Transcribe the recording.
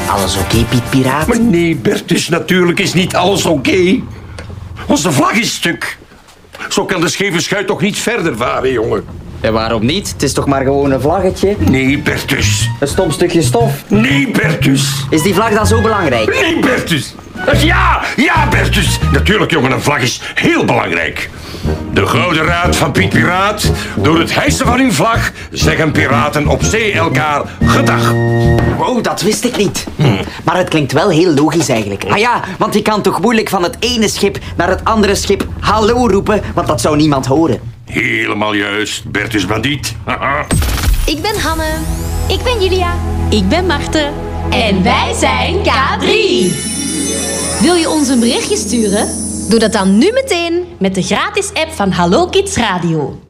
Alles oké, Piet Piraat? Maar nee, Bertus, natuurlijk is niet alles oké. Onze vlag is stuk. Zo kan de scheve schuit toch niet verder varen, jongen? En waarom niet? Het is toch maar gewoon een vlaggetje? Nee, Bertus. Een stom stukje stof. Nee, Bertus. Is die vlag dan zo belangrijk? Nee, Bertus. Ja, Bertus. Natuurlijk, jongen, een vlag is heel belangrijk. De Gouden Raad van Piet Piraat. Door het hijsen van uw vlag zeggen piraten op zee elkaar gedag. Wow, dat wist ik niet. Maar het klinkt wel heel logisch eigenlijk. Ah ja, want je kan toch moeilijk van het ene schip naar het andere schip hallo roepen, want dat zou niemand horen. Helemaal juist, Bertus Bandiet. Ik ben Hanne. Ik ben Julia. Ik ben Marten. En wij zijn K3. Wil je ons een berichtje sturen? Doe dat dan nu meteen met de gratis app van Hallo Kids Radio.